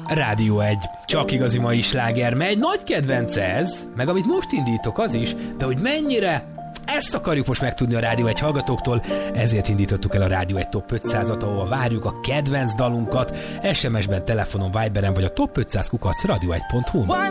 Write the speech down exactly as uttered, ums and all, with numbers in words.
Rádió egy. Csak igazi mai sláger, mely nagy kedvenc ez, meg amit most indítok az is, de hogy mennyire, ezt akarjuk most megtudni a Rádió egy hallgatóktól, ezért indítottuk el a Rádió egy Top ötszázat, ahol várjuk a kedvenc dalunkat, es em es-ben, telefonon, Viberen vagy a top ötszáz kukac radio egy pont hu.